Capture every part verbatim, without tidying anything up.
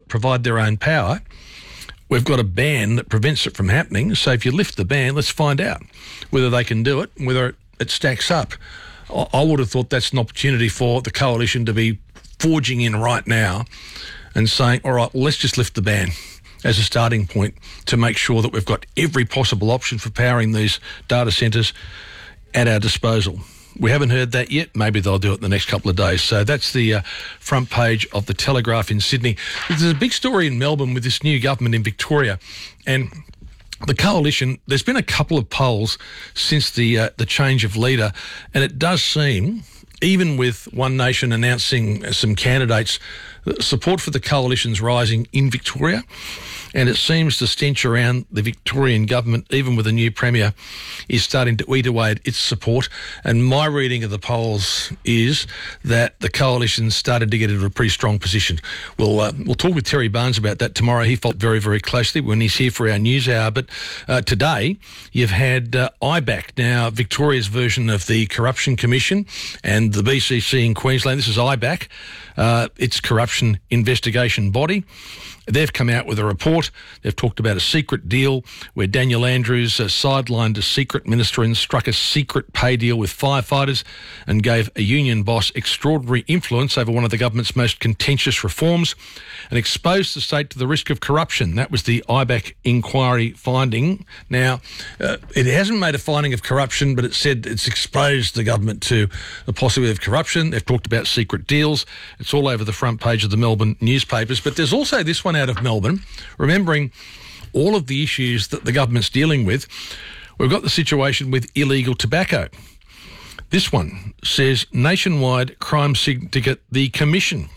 provide their own power. We've got a ban that prevents it from happening. So if you lift the ban, let's find out whether they can do it, whether it, it stacks up. I, I would have thought that's an opportunity for the coalition to be forging in right now and saying, all right, well, let's just lift the ban as a starting point to make sure that we've got every possible option for powering these data centres at our disposal. We haven't heard that yet. Maybe they'll do it in the next couple of days. So that's the uh, front page of the Telegraph in Sydney. There's a big story in Melbourne with this new government in Victoria, and the coalition, there's been a couple of polls since the uh, the change of leader, and it does seem, even with One Nation announcing some candidates, support for the coalition's rising in Victoria, and it seems the stench around the Victorian government, even with a new premier, is starting to eat away at its support. And my reading of the polls is that the coalition started to get into a pretty strong position. We'll uh, we'll talk with Terry Barnes about that tomorrow. He followed very, very closely when he's here for our news hour. But uh, today you've had uh, I B A C, now Victoria's version of the Corruption Commission, and the B C C in Queensland. This is I B A C. Uh, it's corruption investigation body. They've come out with a report. They've talked about a secret deal where Daniel Andrews uh, sidelined a secret minister and struck a secret pay deal with firefighters and gave a union boss extraordinary influence over one of the government's most contentious reforms and exposed the state to the risk of corruption. That was the I B A C inquiry finding. Now, uh, it hasn't made a finding of corruption, but it said it's exposed the government to the possibility of corruption. They've talked about secret deals. It's all over the front page of the Melbourne newspapers. But there's also this one out of Melbourne, remembering all of the issues that the government's dealing with. We've got the situation with illegal tobacco. This one says nationwide crime syndicate, the Commission.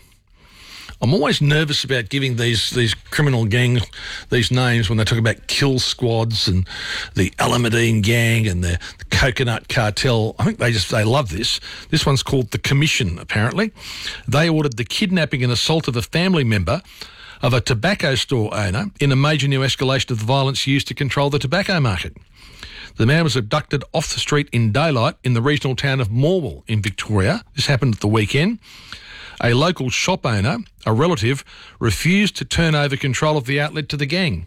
I'm always nervous about giving these these criminal gangs these names when they talk about kill squads and the Alameddine gang and the, the coconut cartel. I think they just they love this. This one's called the Commission, apparently. They ordered the kidnapping and assault of a family member of a tobacco store owner in a major new escalation of the violence used to control the tobacco market. The man was abducted off the street in daylight in the regional town of Morwell in Victoria. This happened at the weekend. A local shop owner, a relative, refused to turn over control of the outlet to the gang.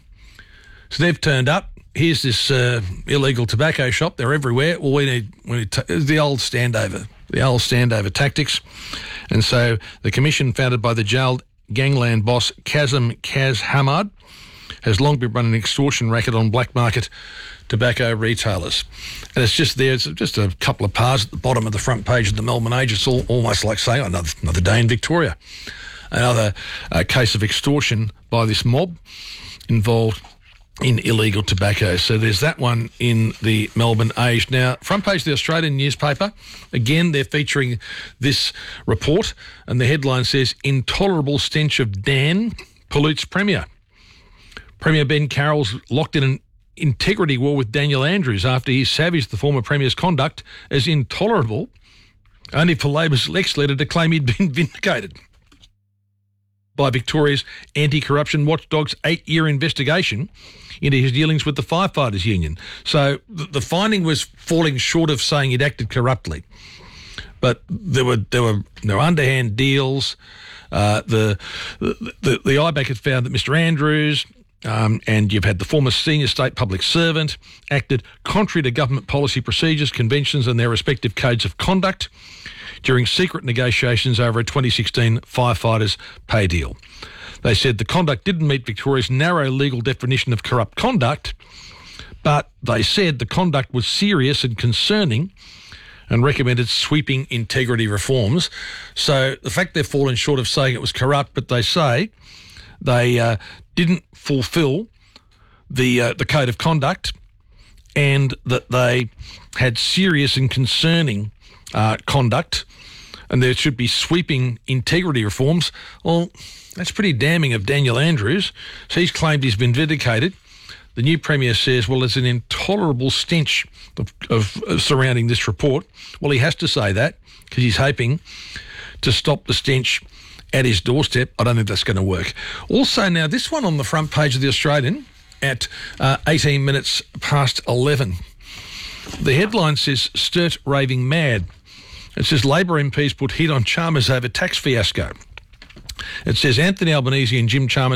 So they've turned up. Here's this uh, illegal tobacco shop. They're everywhere. Well, we need, we need t- the old standover, the old standover tactics. And so the commission, founded by the jailed gangland boss Kazim Kaz Hamad, has long been running an extortion racket on black market tobacco retailers. And it's just there, it's just a couple of bars at the bottom of the front page of the Melbourne Age. It's all, almost like saying, oh, another, another day in Victoria. Another uh, case of extortion by this mob involved in illegal tobacco. So there's that one in the Melbourne Age. Now, front page of the Australian newspaper, again, they're featuring this report, and the headline says, Intolerable Stench of Dan Pollutes Premier. Premier Ben Carroll's locked in an integrity war with Daniel Andrews after he savaged the former Premier's conduct as intolerable, only for Labor's ex-leader to claim he'd been vindicated by Victoria's anti-corruption watchdog's eight-year investigation into his dealings with the firefighters union. So the, the finding was falling short of saying he'd acted corruptly, but there were there were there were underhand deals. Uh, the, the the the I B A C had found that Mister Andrews, Um, and you've had the former senior state public servant acted contrary to government policy procedures, conventions and their respective codes of conduct during secret negotiations over a twenty sixteen firefighters pay deal. They said the conduct didn't meet Victoria's narrow legal definition of corrupt conduct, but they said the conduct was serious and concerning and recommended sweeping integrity reforms. So the fact they've fallen short of saying it was corrupt, but they say they uh, didn't fulfil the uh, the code of conduct and that they had serious and concerning uh, conduct and there should be sweeping integrity reforms. Well, that's pretty damning of Daniel Andrews. So he's claimed he's been vindicated. The new Premier says, well, there's an intolerable stench of, of, of surrounding this report. Well, he has to say that because he's hoping to stop the stench at his doorstep. I don't think that's going to work. Also, now, this one on the front page of The Australian at uh, eighteen minutes past eleven. The headline says, Sturt raving mad. It says, Labor M Ps put hit on Chalmers over tax fiasco. It says, Anthony Albanese and Jim Chalmers